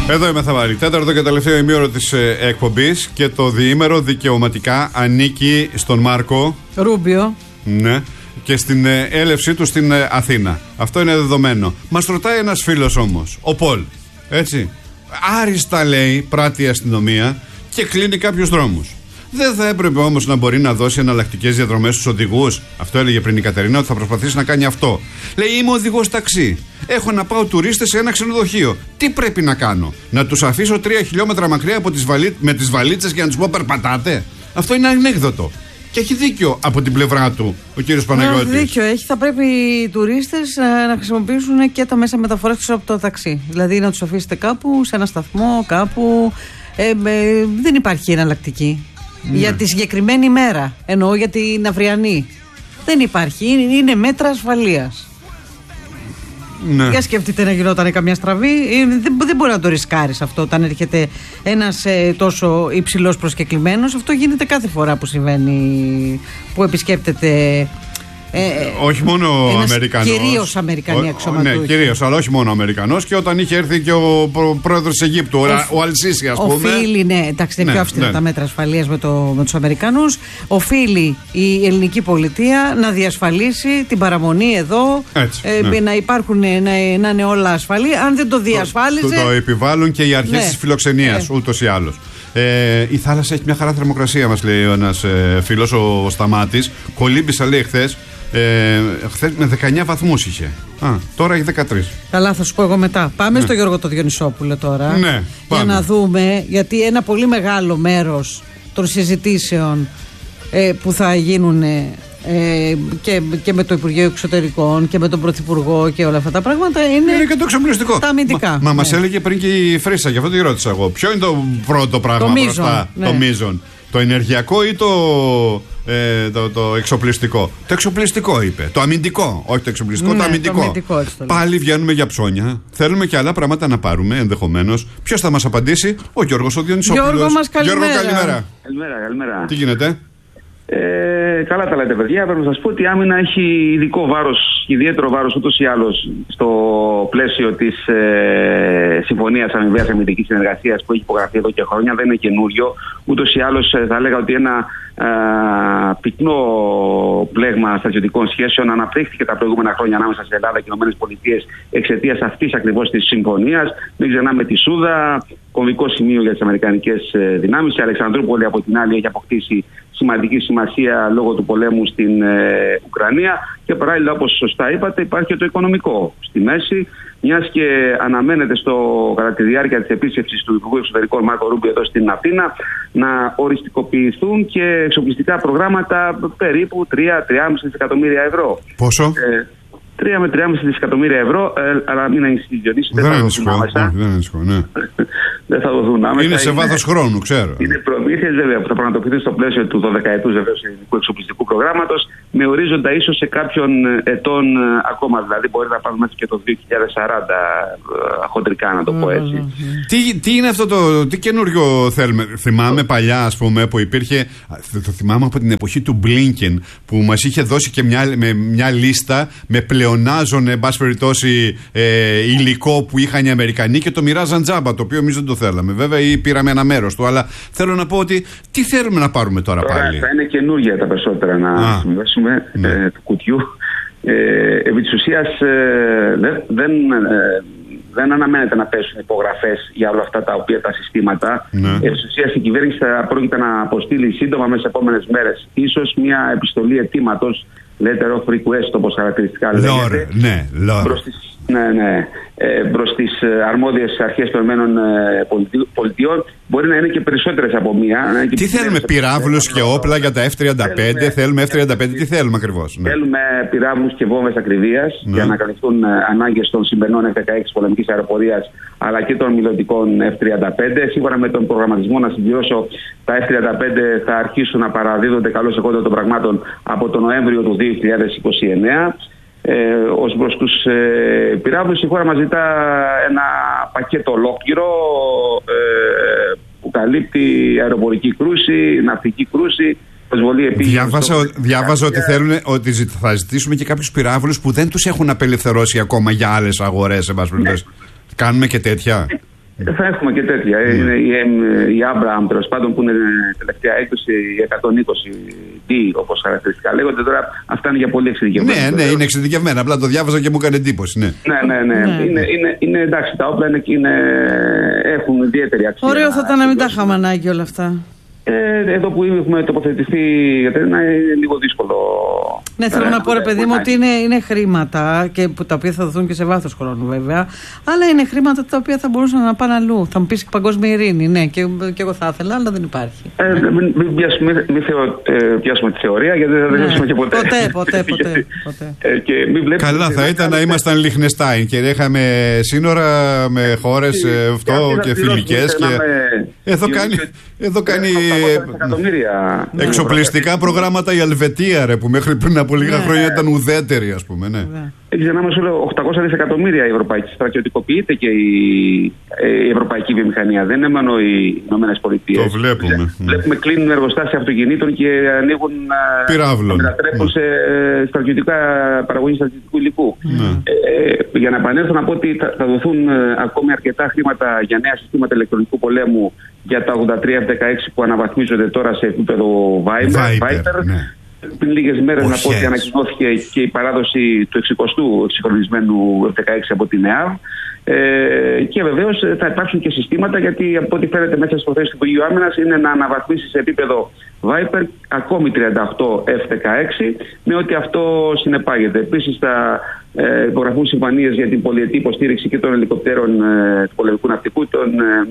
Εδώ είμαι Θαβάρη. Τέταρτο και τελευταίο ημίωρο της εκπομπής και το διήμερο δικαιωματικά ανήκει στον Μάρκο Ρούμπιο. Ναι. Και στην έλευσή του στην Αθήνα. Αυτό είναι δεδομένο. Μας ρωτάει ένας φίλος όμως, ο Πολ. Έτσι. Άριστα λέει, πράττει η αστυνομία και κλείνει κάποιους δρόμους. Δεν θα έπρεπε όμως να μπορεί να δώσει εναλλακτικές διαδρομές στους οδηγούς? Αυτό έλεγε πριν η Κατερίνα, ότι θα προσπαθήσει να κάνει αυτό. Λέει, είμαι οδηγός ταξί. Έχω να πάω τουρίστες σε ένα ξενοδοχείο. Τι πρέπει να κάνω? Να τους αφήσω 3 χιλιόμετρα μακριά από με τις βαλίτσες και να τους πω περπατάτε? Αυτό είναι ανέκδοτο. Και έχει δίκιο από την πλευρά του ο κύριος Παναγιώτης. Δίκιο έχει. Θα πρέπει οι τουρίστες να χρησιμοποιήσουν και τα μέσα μεταφοράς τους από το ταξί. Δηλαδή να τους αφήσετε κάπου, σε ένα σταθμό, κάπου. Δεν υπάρχει εναλλακτική. Ναι. Για τη συγκεκριμένη ημέρα. Εννοώ για την αυριανή. Δεν υπάρχει. Είναι μέτρα ασφαλείας. Ναι. Για σκεφτείτε να γινόταν καμιά στραβή. Δεν μπορεί να το ρισκάρεις αυτό όταν έρχεται ένας τόσο υψηλός προσκεκλημένος. Αυτό γίνεται κάθε φορά που συμβαίνει, που επισκέπτεται. Όχι μόνο ο Αμερικανός. Κυρίως Αμερικανοί αξιωματούχοι. Ναι, κυρίως, αλλά όχι μόνο ο Αμερικανός. Και όταν είχε έρθει και ο πρόεδρος της Αιγύπτου, ο Αλσίσι, ας πούμε. Οφείλει, ναι, εντάξει, είναι πιο αυστηρά τα μέτρα ασφαλείας με τους Αμερικανούς. Οφείλει η ελληνική πολιτεία να διασφαλίσει την παραμονή εδώ. Έτσι, να υπάρχουν, να είναι όλα ασφαλή. Αν δεν το διασφάλιζε. Το επιβάλλουν και οι αρχές της φιλοξενίας, ούτως ή άλλως. Η θάλασσα έχει μια χαρά θερμοκρασία, μας λέει ένας φίλος, ο Σταμάτης. Κολύμπησα, λέει, χθες με 19 βαθμούς είχε. Τώρα έχει 13. Καλά, θα σου πω εγώ μετά. Πάμε στο Γιώργο το Διονυσόπουλο τώρα. Ναι, για να δούμε, γιατί ένα πολύ μεγάλο μέρος των συζητήσεων που θα γίνουν και με το Υπουργείο Εξωτερικών και με τον Πρωθυπουργό και όλα αυτά τα πράγματα είναι και το εξοπλιστικό. Τα αμυντικά. Μα μας έλεγε πριν και η Φρύσα, γι' αυτό τη ρώτησα εγώ. Ποιο είναι το πρώτο πράγμα μπροστά? Το μείζον. Το ενεργειακό ή το εξοπλιστικό? Το εξοπλιστικό είπε. Το αμυντικό. Όχι το εξοπλιστικό, το αμυντικό. Πάλι βγαίνουμε για ψώνια. Θέλουμε και άλλα πράγματα να πάρουμε ενδεχομένως. Ποιος θα μας απαντήσει? Ο Γιώργος ο Διονυσόπουλος. Γιώργο μας, καλημέρα. Γιώργο, καλημέρα. Καλημέρα. Τι γίνεται? Καλά τα λέτε, παιδιά. Πρέπει να σας πω ότι η άμυνα έχει ειδικό βάρος, ιδιαίτερο βάρος ούτως ή άλλως στο πλαίσιο της Συμφωνίας Αμοιβαίας Αμυντικής Συνεργασίας που έχει υπογραφεί εδώ και χρόνια. Δεν είναι καινούριο. Ούτως ή άλλως θα έλεγα ότι ένα πυκνό πλέγμα στρατιωτικών σχέσεων αναπτύχθηκε τα προηγούμενα χρόνια ανάμεσα στην Ελλάδα και τις ΗΠΑ εξαιτίας αυτής ακριβώς της συμφωνίας. Μην ξεχνάμε τη Σούδα, κομβικό σημείο για τις αμερικανικές δυνάμεις. Η Αλεξανδρούπολη από την άλλη έχει αποκτήσει σημαντική σημασία λόγω του πολέμου στην Ουκρανία και παράλληλα, όπως σωστά είπατε, υπάρχει και το οικονομικό στη μέση, μιας και αναμένεται κατά τη διάρκεια της επίσκεψης του Υπουργού Εξωτερικών Μάρκο Ρούμπιο εδώ στην Αθήνα να οριστικοποιηθούν και εξοπλιστικά προγράμματα περίπου 3-3,5 δισεκατομμύρια ευρώ. Πόσο? 3 με 3,5 δισεκατομμύρια ευρώ, αλλά μην ανησυχείς, Διονύση, δεν θα δοθούν άμεσα. Δεν θα δοθούν άμεσα. Είναι σε βάθος χρόνου, ξέρω. Είναι προμήθειες βέβαια που θα πραγματοποιηθούν στο πλαίσιο του 12ετούς ελληνικού εξοπλιστικού προγράμματος, με ορίζοντα ίσως σε κάποιων ετών ακόμα. Δηλαδή, μπορεί να πάμε μέχρι και το 2040, χοντρικά να το πω έτσι. Τι είναι αυτό τι καινούριο θέλουμε? Θυμάμαι παλιά, ας πούμε, που υπήρχε. Το θυμάμαι από την εποχή του Μπλίνκεν, που μας είχε δώσει και μια λίστα με πλεονάζον, εν πάση περιπτώσει, υλικό που είχαν οι Αμερικανοί και το μοιράζαν τζάμπα, το οποίο εμείς δεν το θέλαμε. Βέβαια, ή πήραμε ένα μέρος του, αλλά θέλω να πω ότι τι θέλουμε να πάρουμε τώρα πάλι? Θα είναι καινούργια τα περισσότερα να συμβάσουμε του κουτιού. Επί της ουσίας δεν αναμένεται να πέσουν υπογραφές για όλα αυτά τα συστήματα. Επί της ουσίας η κυβέρνηση θα πρόκειται να αποστείλει σύντομα μέσα στις επόμενες μέρες ίσως μια επιστολή αιτήματος, letter of request όπως χαρακτηριστικά λέγεται, προς τις αρμόδιες αρχές των ΗΠΑ. Μπορεί να είναι και περισσότερες από μία. Τι θέλουμε, πυράβλους και όπλα για τα F-35? Θέλουμε F-35, τι θέλουμε ακριβώς? Θέλουμε πυράβλους και βόμβες ακριβίας για να καλυφθούν ανάγκες των σημερινών F-16 πολεμικής αεροπορίας αλλά και των μελλοντικών F-35. Σύμφωνα με τον προγραμματισμό, να συμπληρώσω, τα F-35 θα αρχίσουν να παραδίδονται καλώς εγώντας των πραγμάτων από τον Νοέμβριο του 2029. Ως προς τους πυράβλους, η χώρα μας ζητά ένα πακέτο ολόκληρο που καλύπτει αεροπορική κρούση, ναυτική κρούση, προσβολή επίγνωσης. Διάβαζα ότι θα ζητήσουμε και κάποιους πυράβλους που δεν τους έχουν απελευθερώσει ακόμα για άλλες αγορές. Κάνουμε και τέτοια. Θα έχουμε και τέτοια. Είναι η Abraham, τέλος πάντων, που είναι τελευταία έκδοση, η 120D, όπως χαρακτηριστικά λέγονται. Τώρα αυτά είναι για πολύ εξειδικευμένα. Ναι, είναι εξειδικευμένα. Απλά το διάβαζα και μου έκανε εντύπωση. Ναι. Είναι εντάξει, τα όπλα έχουν ιδιαίτερη αξία. Ωραίο θα ήταν να μην τα είχαμε ανάγκη όλα αυτά. Εδώ που έχουμε τοποθετηθεί, γιατί είναι λίγο δύσκολο. Ναι, θέλω να πω, ρε παιδί μου, ότι είναι χρήματα και τα οποία θα δοθούν και σε βάθος χρόνου, βέβαια. Αλλά είναι χρήματα τα οποία θα μπορούσαν να πάνε αλλού. Θα μου πεις παγκόσμια ειρήνη. Ναι, και εγώ θα ήθελα, αλλά δεν υπάρχει. Μην πιάσουμε τη θεωρία, γιατί δεν θα τελειώσουμε και ποτέ. Ποτέ. Καλά θα ήταν να ήμασταν Λιχνεστάιν και είχαμε σύνορα με χώρες αυτό και φιλικές. Εδώ κάνει εξοπλιστικά προγράμματα η Ελβετία, ρε, που μέχρι πριν από λίγα χρόνια ήταν ουδέτερη, ας πούμε. Ναι. Δεν ξεχνάμε, 800 δισεκατομμύρια η ευρωπαϊκή. Στρατιωτικοποιείται και η ευρωπαϊκή βιομηχανία. Δεν είναι μόνο οι ΗΠΑ. Το βλέπουμε. Βλέπουμε κλείνουν εργοστάσια αυτοκινήτων και ανοίγουν. Πυράβλων. Μετατρέπουν σε στρατιωτικά παραγωγή στρατιωτικού υλικού. Για να επανέλθω, να πω ότι θα δοθούν ακόμη αρκετά χρήματα για νέα συστήματα ηλεκτρονικού πολέμου για τα 83F-16 που αναβαθμίζονται τώρα σε επίπεδο Viper. Ναι. Πριν λίγες μέρες να πω ότι ανακοινώθηκε και η παράδοση του 60ου εξυγχρονισμένου F-16 από την ΕΑΒ. Και βεβαίως θα υπάρξουν και συστήματα, γιατί από ό,τι φαίνεται μέσα στις προθέσεις του Υπουργείου Άμυνας είναι να αναβαθμίσει σε επίπεδο Viper ακόμη 38 F-16 με ό,τι αυτό συνεπάγεται. Επίσης θα υπογραφούν συμφωνίες για την πολυετή υποστήριξη και των ελικοπτέρων του πολεμικού ναυτικού, των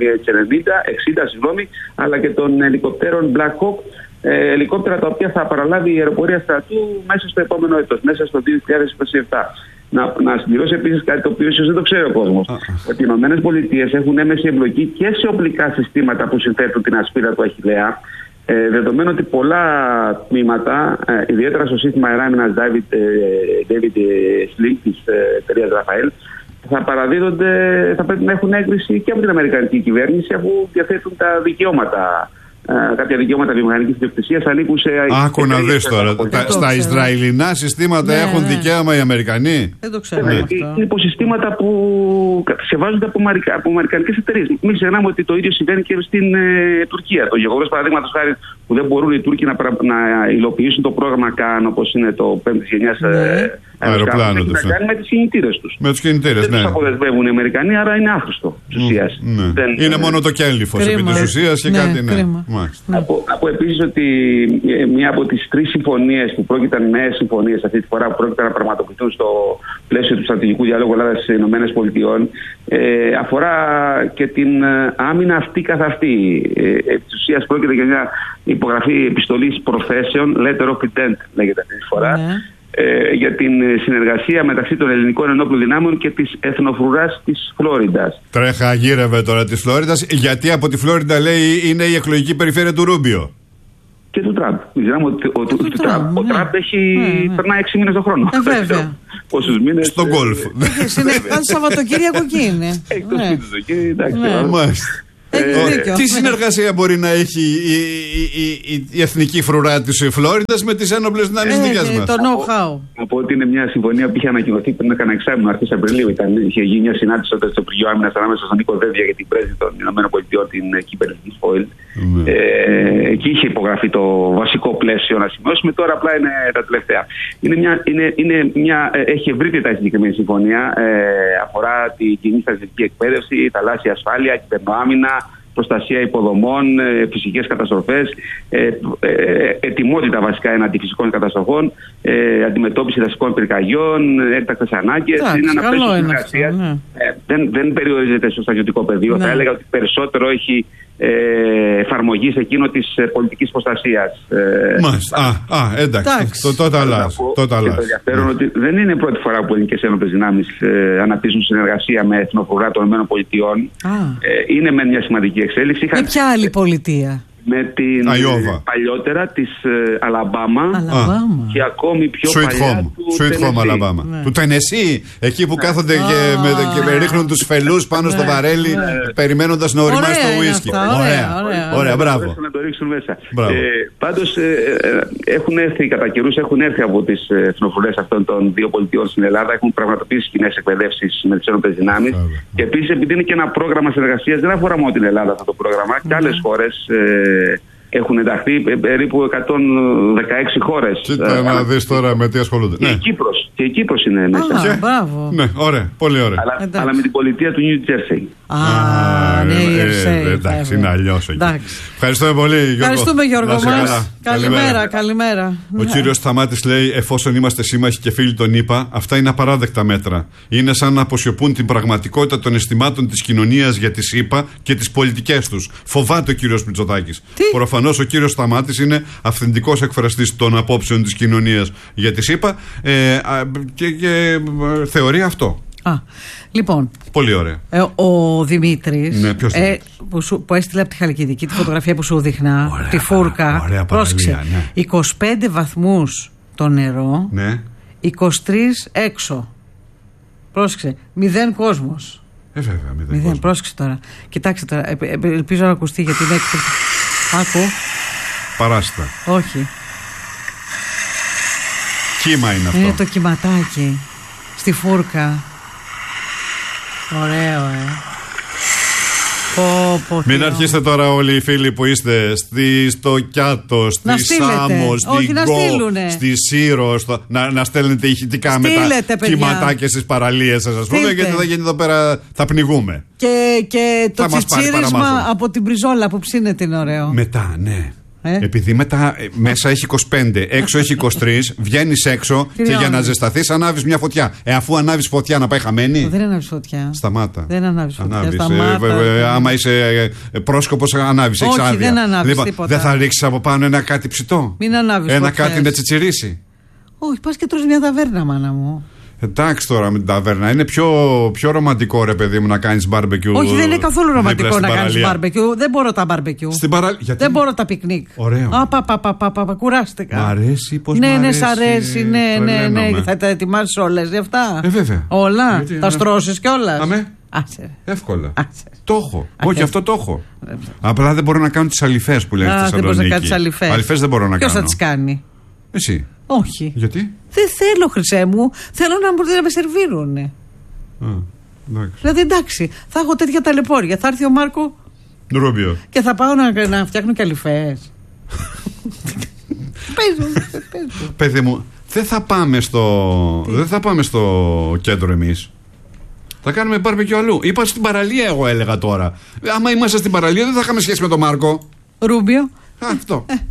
MH-60, αλλά και των ελικοπτέρων Black Hawk, ελικόπτερα τα οποία θα παραλάβει η αεροπορία στρατού μέσα στο επόμενο έτος, μέσα στο 2027. Να συμπληρώσω επίσης κάτι το οποίο ίσως δεν το ξέρει ο κόσμος. Ότι οι ΗΠΑ έχουν έμεση εμπλοκή και σε οπλικά συστήματα που συνθέτουν την ασπίδα του Αχιλλέα, δεδομένου ότι πολλά τμήματα, ιδιαίτερα στο σύστημα αεράμινας David Sling της εταιρείας Rafael, θα παραδίδονται, θα πρέπει να έχουν έγκριση και από την Αμερικανική κυβέρνηση, αφού διαθέτουν τα δικαιώματα. Κάποια δικαιώματα βιομηχανικής ιδιοκτησίας ανήκουν σε. Άκου να δεις τώρα. Στα Ισραηλινά συστήματα έχουν δικαίωμα οι Αμερικανοί. Δεν το ξέρω. Είναι υποσυστήματα που κατασκευάζονται από αμερικανικές εταιρείες. Μην ξεχνάμε ότι το ίδιο συμβαίνει και στην Τουρκία. Το γεγονός, παραδείγματος χάρη, που δεν μπορούν οι Τούρκοι να υλοποιήσουν το πρόγραμμα ΚΑΝ, όπως είναι το 5ης γενιάς αεροπλάνο, τους. Να κάνει με τις κινητήρες τους. Με τους κινητήρες, δεν τους αποδεσμεύουν οι Αμερικανοί, άρα είναι άχρηστο της ουσίας. Είναι μόνο το κέλυφος επί της ουσίας και κάτι. Να πω επίσης ότι μία από τις 3 συμφωνίες που πρόκειται, νέες συμφωνίες αυτή τη φορά, που πρόκειται να πραγματοποιηθούν στο πλαίσιο του στρατηγικού διαλόγου Ελλάδα-ΗΠΑ, αφορά και την άμυνα αυτή καθ' αυτή. Επί της ουσίας πρόκειται για μια υπογραφή επιστολής προθέσεων, letter of intent λέγεται αυτή τη φορά, για την συνεργασία μεταξύ των ελληνικών ενόπλων δυνάμεων και της εθνοφρουράς της Φλόριντας. Τρέχα γύρευε τώρα της Φλόριδας, γιατί από τη Φλόριντα, λέει, είναι η εκλογική περιφέρεια του Ρούμπιο. Και του Τραμπ. Ξέραμε ότι ο Τραμπ περνάει 6 μήνες το χρόνο. Βέβαια. Πόσους μήνες. Στον γκολφ. Κάθε Σαββατοκύριακο εκεί είναι. Εκτός σπίτι του εκεί, εντάξει. Τι συνεργασία μπορεί να έχει η εθνική φρουρά της Φλόριδας με τις ένοπλες δυνάμεις δικές μας? Το know-how. Από ότι είναι μια συμφωνία που είχε ανακοινωθεί πριν κάνα εξάμηνο, αρχές Απριλίου. Είχε γίνει μια συνάντηση τότε στο Υπουργείο Άμυνας ανάμεσα στον Νίκο Δέδια και την πρέσβη των ΗΠΑ, την κυβερνητική Φόιλ. Εκεί είχε υπογραφεί το βασικό πλαίσιο, να σημειώσουμε. Τώρα απλά είναι τα τελευταία. Έχει ευρύτερα η συγκεκριμένη συμφωνία. Αφορά την κοινή στρατιωτική εκπαίδευση, θαλάσσια ασφάλεια, κυβερνοάμυνα, προστασία υποδομών, φυσικές καταστροφές, ετοιμότητα βασικά εναντί φυσικών καταστροφών, αντιμετώπιση δασικών πυρκαγιών, έκτακτες ανάγκες. Είναι ένα πλαίσιο συνεργασίας. Δεν περιορίζεται στο στρατιωτικό πεδίο. Θα έλεγα ότι περισσότερο έχει εφαρμογή σε εκείνο της πολιτικής προστασίας. Εντάξει. Τότε αλλάζει. Το ενδιαφέρον ότι δεν είναι η πρώτη φορά που οι ελληνικές ένοπλες δυνάμεις αναπτύσσουν συνεργασία με εθνοφρουρά των ΗΠΑ. Είναι με μια σημαντική εξέλιξη. Με ποια άλλη πολιτεία? Με την παλιότερα της Αλαμπάμα και ακόμη πιο παλιά Sweet Home Αλαμπάμα. Του Τενεσί, εκεί που κάθονται και ρίχνουν τους φελούς πάνω στο βαρέλι περιμένοντας να οριμάσει το ουίσκι. Ωραία, μπράβο. Να το το ρίξουν μέσα. Πάντως έχουν έρθει κατά καιρούς, από τις εθνοφρουρές αυτών των δύο πολιτιών στην Ελλάδα, έχουν πραγματοποιήσει κοινές εκπαιδεύσεις με τις ένοπλες δυνάμεις. Και επίσης, επειδή είναι και ένα πρόγραμμα συνεργασίας, δεν αφορά μόνο την Ελλάδα αυτό το πρόγραμμα, και άλλες χώρες έχουν ενταχθεί, περίπου 116 χώρες. Κοίτα να δεις τώρα με τι ασχολούνται. Και η Κύπρος είναι μέσα. Μπράβο. Ναι, ωραία, πολύ ωραία. Αλλά με την πολιτεία του New Jersey. Εντάξει, είναι αλλιώς εκεί. Ευχαριστούμε πολύ, Γιώργο. Ευχαριστούμε, Γιώργο μας. Καλημέρα. Ο κύριος Σταμάτης λέει: εφόσον είμαστε σύμμαχοι και φίλοι των ΗΠΑ, αυτά είναι απαράδεκτα μέτρα. Είναι σαν να αποσιωπούν την πραγματικότητα των αισθημάτων της κοινωνίας για τις ΗΠΑ και τις πολιτικές τους. Φοβάται ο κύριος Μητσοτάκης. Προφανώς ο κύριος Σταμάτης είναι αυθεντικός εκφραστής των απόψεων της κοινωνίας για τις ΗΠΑ και θεωρεί αυτό. Λοιπόν, πολύ ωραία. Ο Δημήτρης, που έστειλε από τη Χαλκιδική τη φωτογραφία που σου δείχνα, τη φούρκα. Πρόσεξε. 25 βαθμούς το νερό, 23 έξω. Πρόσεξε. 0 κόσμος. Βέβαια, 0. Πρόσεξε τώρα. Κοιτάξτε τώρα. Ελπίζω να ακουστεί γιατί είναι εκπληκτικό. Άκου. Παράσιτα. Όχι. Κύμα είναι αυτό. Είναι το κυματάκι στη φούρκα. Ωραίο, Μην αρχίσετε τώρα όλοι οι φίλοι που είστε στο Κιάτο, στη Σάμο, στη Γκο, στη Σύρο, να στέλνετε ηχητικά με τα κυματάκια στις παραλίες σας, ας πούμε, γιατί θα γίνει εδώ πέρα, θα πνιγούμε. Και το τσιτσίρισμα από την μπριζόλα που ψήνεται είναι ωραίο. Μετά, ναι. Επειδή μέσα έχει 25, έξω έχει 23, βγαίνεις έξω και για να ζεσταθείς ανάβεις μια φωτιά. Αφού ανάβεις φωτιά να πάει χαμένη. Δεν ανάβεις φωτιά. Σταμάτα. Δεν ανάβεις φωτιά. Άμα είσαι πρόσκοπος, ανάβεις. Όχι, δεν ανάβεις τίποτα. Δεν θα ρίξεις από πάνω ένα κάτι ψητό. Μην ανάβεις ένα κάτι να τσιτσιρίσει. Όχι, πας και τρως μια ταβέρνα, μάνα μου. Εντάξει τώρα με την ταβέρνα. Είναι πιο ρομαντικό, ρε παιδί μου, να κάνεις μπάρμπεκιου. Όχι, δεν είναι καθόλου ρομαντικό να κάνεις μπάρμπεκιου. Δεν μπορώ τα μπάρμπεκιου. Δεν μπορώ τα πικνίκ. Ωραίο. Κουράστηκα. Μ' αρέσει, πως ναι, σ' αρέσει. Ναι. Θα τα ετοιμάσεις όλες γι' αυτά. Βέβαια. Όλα. Τα στρώσεις κιόλας. Αμέ. Εύκολα. Το έχω. Όχι, αυτό το έχω. Απλά δεν μπορώ να κάνω τις αλυφές που λένε στη Θεσσαλονίκη. Δεν μπορείς να κάνεις αλυφές. Αλυφές δεν μπορώ να κάνω. Ποιος θα τις κάνει? Εσύ. Όχι. Γιατί? Δεν θέλω, Χρυσέ μου. Θέλω να μπορούν να με σερβίρουνε. Δηλαδή εντάξει, θα έχω τέτοια ταλαιπώρια. Θα έρθει ο Μάρκο Ρούμπιο και θα πάω να φτιάχνω και αλυφές. Παιδί μου, δεν θα πάμε στο κέντρο εμείς. Θα κάνουμε μπάρμπεκιου αλλού. Είπα στην παραλία, εγώ έλεγα τώρα. Άμα είμαστε στην παραλία, δεν θα είχαμε σχέση με τον Μάρκο Ρούμπιο. Αυτό.